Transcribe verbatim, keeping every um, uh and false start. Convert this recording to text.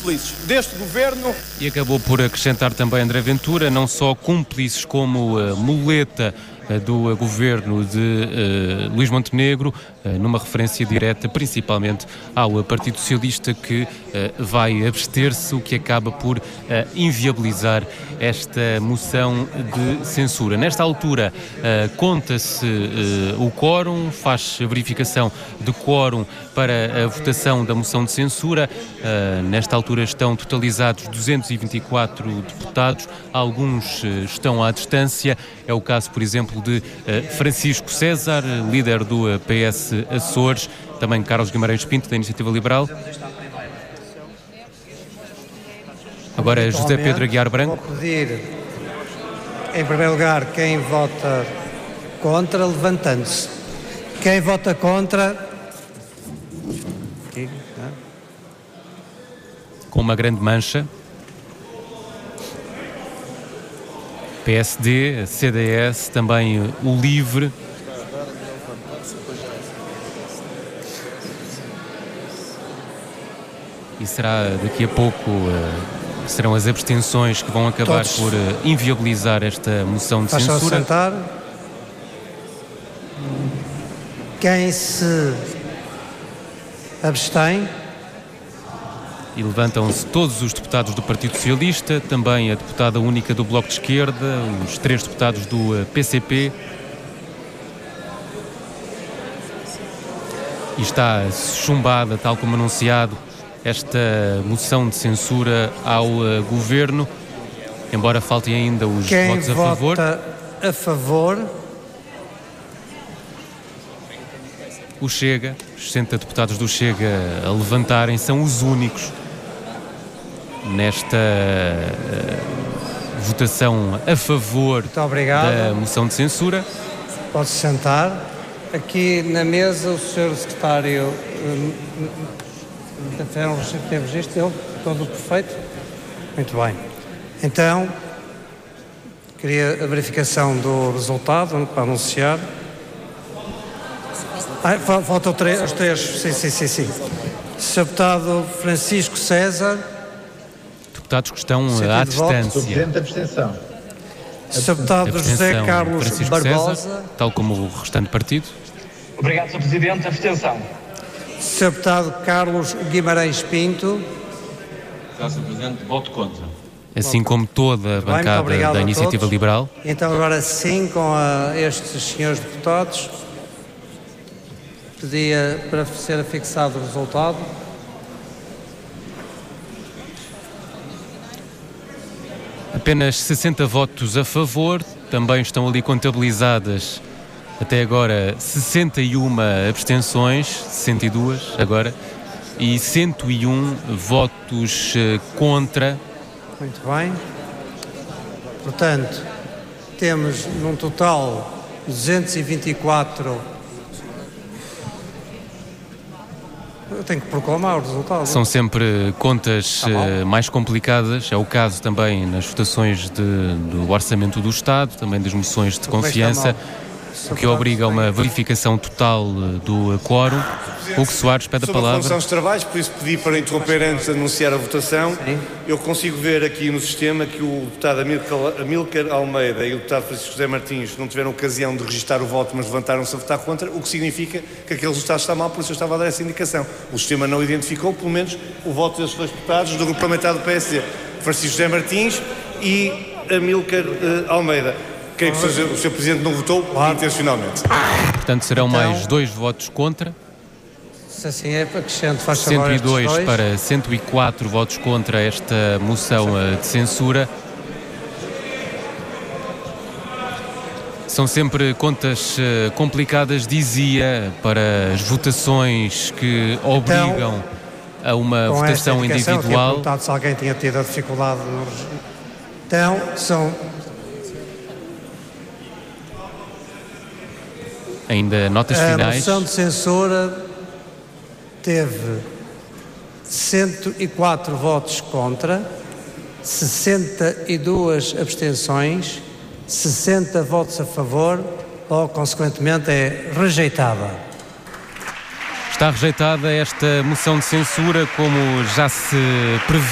cúmplices deste governo. E acabou por acrescentar também André Ventura, não só cúmplices como uh, muleta uh, do uh, governo de uh, Luís Montenegro, uh, numa referência direta principalmente ao uh, Partido Socialista, que uh, vai abster-se, o que acaba por uh, inviabilizar esta moção de censura. Nesta altura uh, conta-se uh, o quórum, faz a verificação de quórum para a votação da moção de censura. Uh, nesta altura estão totalizados duzentos e vinte e quatro deputados, alguns uh, estão à distância. É o caso, por exemplo, de uh, Francisco César, líder do uh, P S Açores, também Carlos Guimarães Pinto, da Iniciativa Liberal. Agora é José Pedro Aguiar Branco. Vou pedir, em primeiro lugar, quem vota contra, levantando-se. Quem vota contra... Com uma grande mancha. P S D, C D S, também o LIVRE. E será daqui a pouco, uh, serão as abstenções que vão acabar Todos. por uh, inviabilizar esta moção de Faz censura. só sentar. Quem se abstém? E levantam-se todos os deputados do Partido Socialista, também a deputada única do Bloco de Esquerda, os três deputados do P C P. E está chumbada, tal como anunciado, esta moção de censura ao uh, Governo, embora faltem ainda os Quem votos a favor. Quem vota a favor? O Chega, os sessenta deputados do Chega a levantarem, são os únicos nesta uh, votação a favor da moção de censura. Pode-se sentar. Aqui na mesa o senhor secretário teve registro dele, todo perfeito? Muito bem. Então, queria a verificação do resultado para anunciar. Ah, faltam três, os três, sim, sim, sim, sim. senhor Deputado Francisco César. Deputados que estão à distância. Presidente, abstenção. senhor Deputado José Carlos Francisco Barbosa. César, tal como o restante partido. Obrigado, senhor Presidente. Abstenção. senhor Deputado Carlos Guimarães Pinto. senhor Presidente, voto contra. Assim como toda a bancada da Iniciativa Liberal. Então agora sim, com a estes senhores deputados, pedia para ser fixado o resultado. Apenas sessenta votos a favor, também estão ali contabilizadas até agora sessenta e uma abstenções, sessenta e duas agora, e cento e um votos contra. Muito bem. Portanto, temos num total duzentos e vinte e quatro. Eu tenho que proclamar o resultado. São sempre contas uh, mais complicadas, é o caso também nas votações de, do Orçamento do Estado, também das moções de confiança, o que obriga a uma verificação total do quórum. Hugo Soares pede a palavra. Sobre a Comissão dos Trabalhos, por isso pedi para interromper antes de anunciar a votação. Sim. Eu consigo ver aqui no sistema que o deputado Amílcar Almeida e o deputado Francisco José Martins não tiveram ocasião de registrar o voto, mas levantaram-se a votar contra, o que significa que aquele resultado está mal, por isso eu estava a dar essa indicação. O sistema não identificou, pelo menos, o voto desses dois deputados do grupo parlamentar do P S D, Francisco José Martins e Amílcar uh, Almeida. Creio que o senhor Presidente não votou intencionalmente. Portanto, serão então mais dois votos contra. Se assim é, acrescento, faz cento e dois para cento e quatro votos contra esta moção de censura. São sempre contas complicadas, dizia, para as votações que obrigam então, a uma votação individual. Eu se alguém tinha tido a dificuldade. Então, são... Ainda notas a finais. A moção de censura teve cento e quatro votos contra, sessenta e duas abstenções, sessenta votos a favor, logo, consequentemente, é rejeitada. Está rejeitada esta moção de censura, como já se previa.